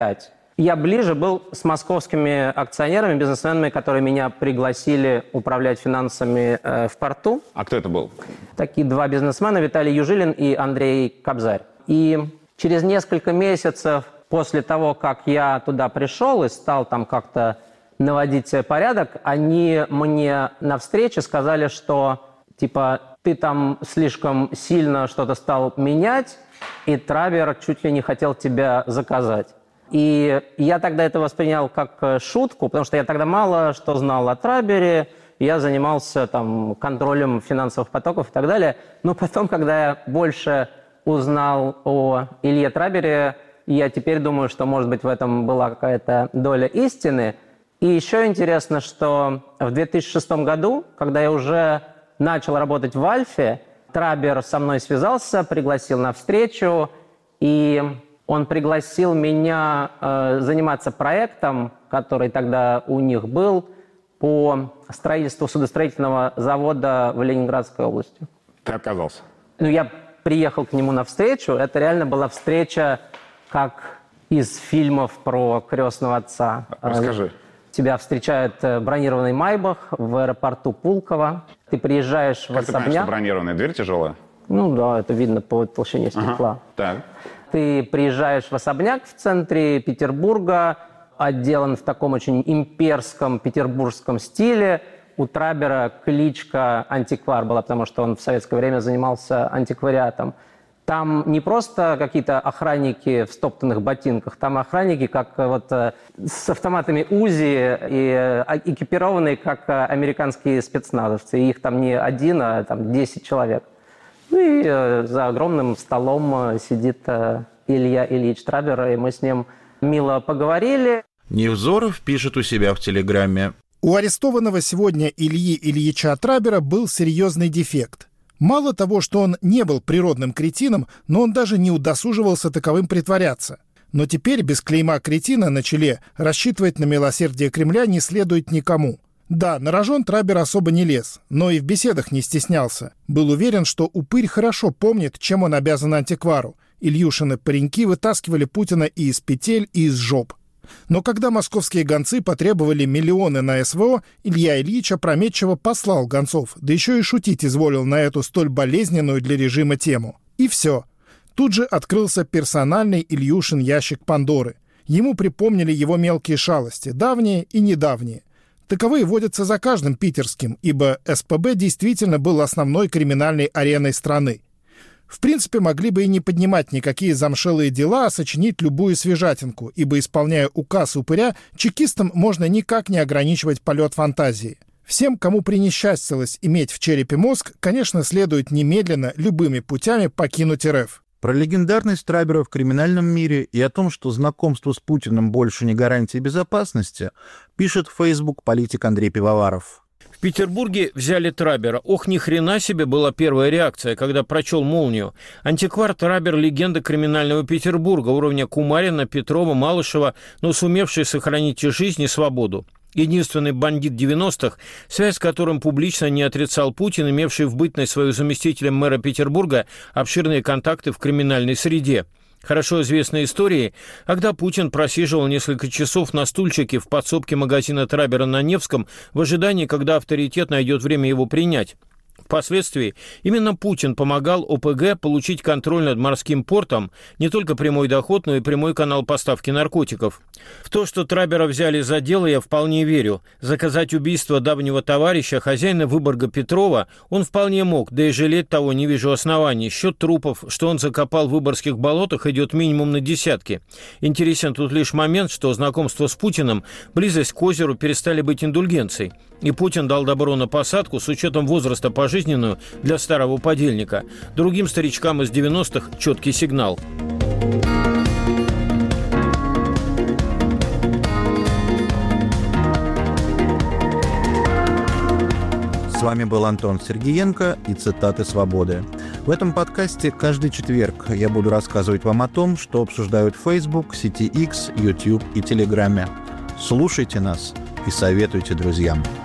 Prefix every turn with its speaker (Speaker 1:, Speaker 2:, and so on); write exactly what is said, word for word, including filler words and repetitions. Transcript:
Speaker 1: пять. Я ближе был с московскими акционерами, бизнесменами, которые меня пригласили управлять финансами э, в порту.
Speaker 2: А кто это был?
Speaker 1: Такие два бизнесмена, Виталий Южилин и Андрей Кобзарь. И через несколько месяцев после того, как я туда пришел и стал там как-то наводить порядок, они мне на встрече сказали, что типа ты там слишком сильно что-то стал менять, и Трабер чуть ли не хотел тебя заказать. И я тогда это воспринял как шутку, потому что я тогда мало что знал о Трабере, я занимался там контролем финансовых потоков и так далее. Но потом, когда я больше узнал о Илье Трабере, я теперь думаю, что, может быть, в этом была какая-то доля истины. И еще интересно, что в две тысячи шестом году, когда я уже начал работать в Альфе, Трабер со мной связался, пригласил на встречу, и он пригласил меня э, заниматься проектом, который тогда у них был, по строительству судостроительного завода в Ленинградской области.
Speaker 2: Ты отказался?
Speaker 1: Ну, я приехал к нему на встречу. Это реально была встреча, как из фильмов про «Крестного отца».
Speaker 2: Расскажи.
Speaker 1: Тебя встречает бронированный Майбах в аэропорту Пулково. Ты приезжаешь в
Speaker 2: как особняк. Как ты понимаешь, что бронированная дверь тяжелая?
Speaker 1: Ну да, это видно по толщине стекла.
Speaker 2: Ага. Так.
Speaker 1: Ты приезжаешь в особняк в центре Петербурга, отделан в таком очень имперском петербургском стиле. У Трабера кличка «Антиквар» была, потому что он в советское время занимался антиквариатом. Там не просто какие-то охранники в стоптанных ботинках, там охранники как вот с автоматами УЗИ и экипированные как американские спецназовцы. И их там не один, а там десять человек. Ну и э, за огромным столом сидит э, Илья Ильич Трабер, и мы с ним мило поговорили.
Speaker 3: Невзоров пишет у себя в Телеграме.
Speaker 4: У арестованного сегодня Ильи Ильича Трабера был серьезный дефект. Мало того, что он не был природным кретином, но он даже не удосуживался таковым притворяться. Но теперь без клейма кретина на челе рассчитывать на милосердие Кремля не следует никому. Да, на рожон Трабер особо не лез, но и в беседах не стеснялся. Был уверен, что упырь хорошо помнит, чем он обязан антиквару. Ильюшины пареньки вытаскивали Путина и из петель, и из жоп. Но когда московские гонцы потребовали миллионы на СВО, Илья Ильич опрометчиво послал гонцов, да еще и шутить изволил на эту столь болезненную для режима тему. И все. Тут же открылся персональный Ильюшин ящик Пандоры. Ему припомнили его мелкие шалости, давние и недавние. Таковые водятся за каждым питерским, ибо СПБ действительно был основной криминальной ареной страны. В принципе, могли бы и не поднимать никакие замшелые дела, а сочинить любую свежатинку, ибо, исполняя указ упыря, чекистам можно никак не ограничивать полет фантазии. Всем, кому принесчастилось иметь в черепе мозг, конечно, следует немедленно, любыми путями покинуть РФ.
Speaker 3: Про легендарность Трабера в криминальном мире и о том, что знакомство с Путиным больше не гарантия безопасности, пишет в Facebook политик Андрей Пивоваров.
Speaker 5: В Петербурге взяли Трабера. Ох, ни хрена себе была первая реакция, когда прочел «Молнию». Антиквар Трабер – легенда криминального Петербурга, уровня Кумарина, Петрова, Малышева, но сумевший сохранить и жизнь, и свободу. Единственный бандит девяностых, связь с которым публично не отрицал Путин, имевший в бытность свою заместителем мэра Петербурга обширные контакты в криминальной среде. Хорошо известной истории, когда Путин просиживал несколько часов на стульчике в подсобке магазина Трабера на Невском в ожидании, когда авторитет найдет время его принять. Впоследствии именно Путин помогал ОПГ получить контроль над морским портом, не только прямой доход, но и прямой канал поставки наркотиков. В то, что Трабера взяли за дело, я вполне верю. Заказать убийство давнего товарища, хозяина Выборга Петрова, он вполне мог, да и жалеть того не вижу оснований. Счет трупов, что он закопал в Выборгских болотах, идет минимум на десятки. Интересен тут лишь момент, что знакомство с Путиным, близость к озеру перестали быть индульгенцией. И Путин дал добро на посадку с учетом возраста пожизненную для старого подельника. Другим старичкам из девяностых четкий сигнал.
Speaker 3: С вами был Антон Сергеенко и «Цитаты свободы». В этом подкасте каждый четверг я буду рассказывать вам о том, что обсуждают в Facebook, сети X, YouTube и Телеграме. Слушайте нас и советуйте друзьям.